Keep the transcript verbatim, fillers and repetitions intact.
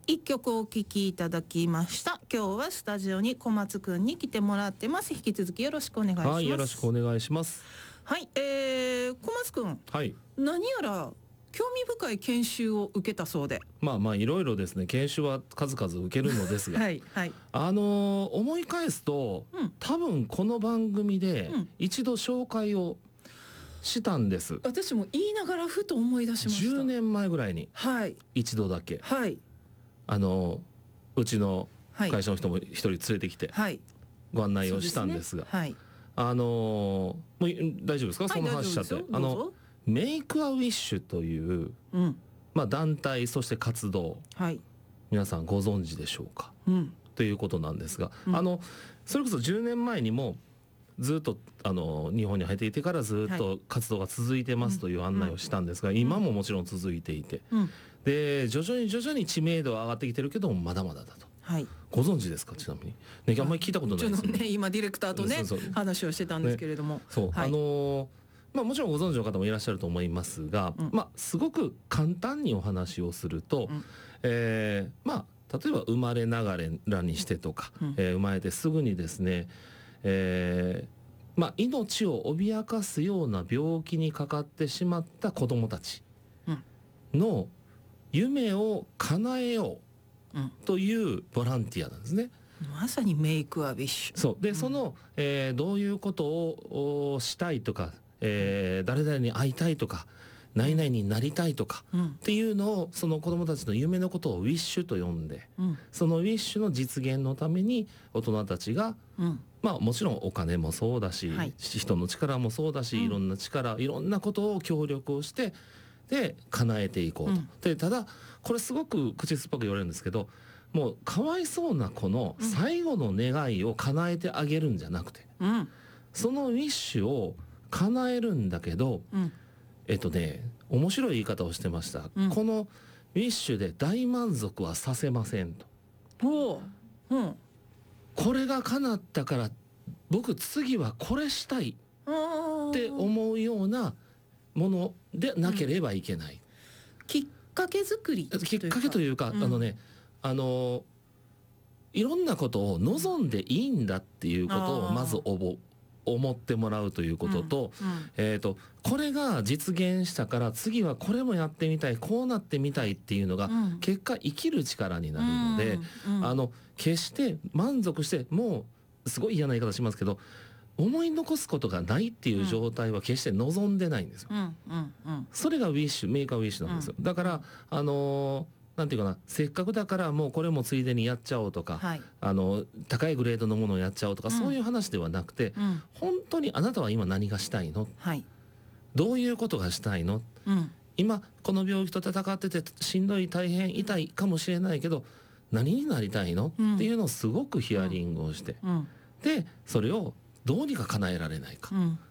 一曲お聴きいただきました。今日はスタジオに小松くんに来てもらってます。引き続きよろしくお願いします。 はい、よろしくお願いします。 はい、えー、小松くん、 はい、 何やら興味深い研修を受けたそうで。 まあまあいろいろですね、研修は数々受けるのですがはいはい、 あのー思い返すと、うん、多分この番組で一度紹介をしたんです、うん、 私も言いながらふと思い出しました。 じゅうねんまえぐらいに一度だけ、 はい、あのうちの会社の人も一人連れてきてご案内をしたんですが、はい、あのー、もう大丈夫ですか、はい、その話しちゃって。あのメイクアウィッシュという、うん、まあ、団体、そして活動、はい、皆さんご存知でしょうか、うん、ということなんですが、うん、あのそれこそじゅうねんまえにもずっとあの日本に入っていてからずっと活動が続いてますという案内をしたんですが、はい、今ももちろん続いていて、うん、で徐々に徐々に知名度は上がってきてるけどもまだまだだと、はい、ご存知ですか、ちなみに、ね、あんまり聞いたことないですよね。 ね、今ディレクターとねそうそう話をしてたんですけれども、ね、 そう、はい、あのーまあ、もちろんご存知の方もいらっしゃると思いますが、うん、まあ、すごく簡単にお話をすると、うん、えー、まあ、例えば生まれながらにしてとか、うん、えー、生まれてすぐにですね、えーまあ、命を脅かすような病気にかかってしまった子どもたちの夢を叶えようというボランティアなんですね。 まさにメイクアウィッシュ。 そうで、うん、その、えー、どういうことをしたいとか、えー、誰々に会いたいとか何々になりたいとか、うん、っていうのをその子どもたちの夢のことをウィッシュと呼んで、うん、そのウィッシュの実現のために大人たちが、うん、まあもちろんお金もそうだし、はい、人の力もそうだし、いろんな力、いろんなことを協力をしてで叶えていこうと、うん、でただこれすごく口酸っぱく言われるんですけど、もうかわいそうな子の最後の願いを叶えてあげるんじゃなくて、うん、そのウィッシュを叶えるんだけど、うん、えっとね面白い言い方をしてました、うん、このウィッシュで大満足はさせませんと。お、うん、これが叶ったから僕次はこれしたいって思うようなものでなければいけない、うん、 きっかけ作りというか、 きっかけというか、うん、あのねあのいろんなことを望んでいいんだっていうことをまず覚思ってもらうということと、うんうん、えーと、これが実現したから次はこれもやってみたい、こうなってみたいっていうのが、うん、結果生きる力になるので、うんうん、あの決して満足してもうすごい嫌な言い方しますけど思い残すことがないっていう状態は決して望んでないんですよ、うんうんうん、それがウィッシュ、メーカーウィッシュなんですよ、うん、だからあのーなんていうかな、せっかくだからもうこれもついでにやっちゃおうとか、はい、あの高いグレードのものをやっちゃおうとか、うん、そういう話ではなくて、うん、本当にあなたは今何がしたいの、はい、どういうことがしたいの、うん、今この病気と戦っててしんどい、大変痛いかもしれないけど何になりたいの、うん、っていうのをすごくヒアリングをして、うん、でそれをどうにか叶えられないか、うん、